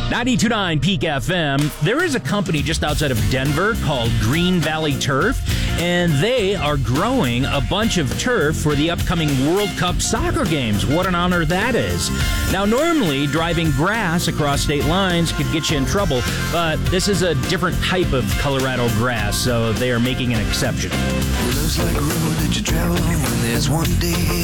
92.9 Peak FM. There is a company just outside of Denver called Green Valley Turf, and they are growing a bunch of turf for the upcoming World Cup soccer games. What an honor that is. Now, normally, driving grass across state lines could get you in trouble, but this is a different type of Colorado grass, so they are making an exception. Looks like a road that you travel on when there's one day